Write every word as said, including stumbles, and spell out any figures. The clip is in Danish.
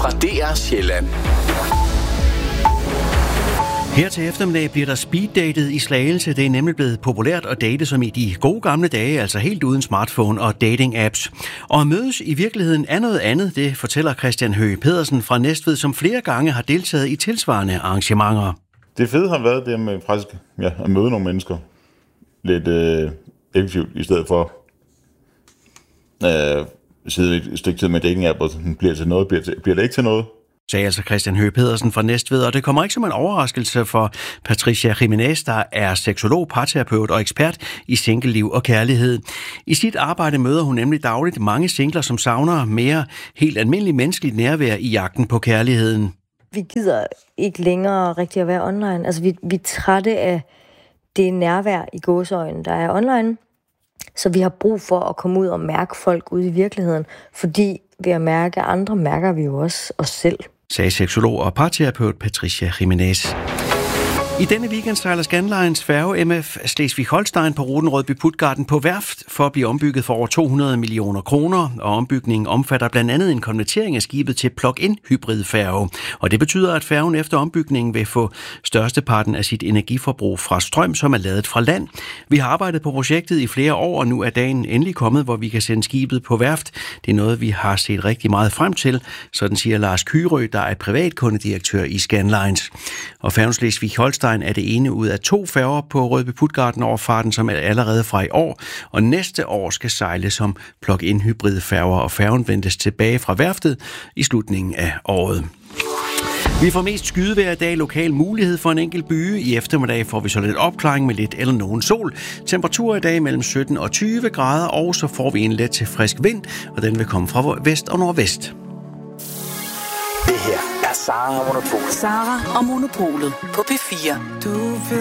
fra D R Sjælland. Her til eftermiddag bliver der speeddatet i Slagelse. Det er nemlig blevet populært at date som i de gode gamle dage, altså helt uden smartphone og dating-apps. Og at mødes i virkeligheden er noget andet, det fortæller Christian Høgh Pedersen fra Næstved, som flere gange har deltaget i tilsvarende arrangementer. Det fede har været det med faktisk ja, at møde nogle mennesker lidt øh, effektivt, i stedet for at øh, sidde et stykke tid med dating-app, og bliver til noget, bliver, til, bliver det ikke til noget. Sagde altså Christian Høgh Pedersen fra Næstved, og det kommer ikke som en overraskelse for Patricia Jimenez, der er seksolog, parterapeut og ekspert i singleliv og kærlighed. I sit arbejde møder hun nemlig dagligt mange singler, som savner mere helt almindelig menneskeligt nærvær i jagten på kærligheden. Vi gider ikke længere rigtig at være online. Altså, vi, vi er trætte af det nærvær i gåseøjne, der er online. Så vi har brug for at komme ud og mærke folk ude i virkeligheden, fordi ved at mærke andre, mærker vi jo også os selv. Sagde seksolog og parterapeut Patricia Jimenez. I denne weekend sejler Scandlines færge M F Slesvig-Holstein på ruten Rødby-Puttgarden på værft for at blive ombygget for over to hundrede millioner kroner, og ombygningen omfatter blandt andet en konvertering af skibet til plug-in hybridfærge. Og det betyder, at færgen efter ombygningen vil få størsteparten af sit energiforbrug fra strøm, som er ladet fra land. Vi har arbejdet på projektet i flere år, og nu er dagen endelig kommet, hvor vi kan sende skibet på værft. Det er noget, vi har set rigtig meget frem til, sådan siger Lars Kyrø, der er privatkundedirektør i Scandlines. Og færgen Slesvig-Holstein er det ene ud af to færger på Rødby-Puttgarden overfarten, som er allerede fra i år, og næste år skal sejle som plug-in hybridfærger, og færgen ventes tilbage fra værftet i slutningen af året. Vi får mest skydevejr i dag, lokal mulighed for en enkelt byge. I eftermiddag får vi så lidt opklaring med lidt eller nogen sol. Temperatur i dag mellem sytten og tyve grader, og så får vi en let til frisk vind, og den vil komme fra vest og nordvest. Det her er Sara og Monopolet. Sara og Monopolet på P fire. Du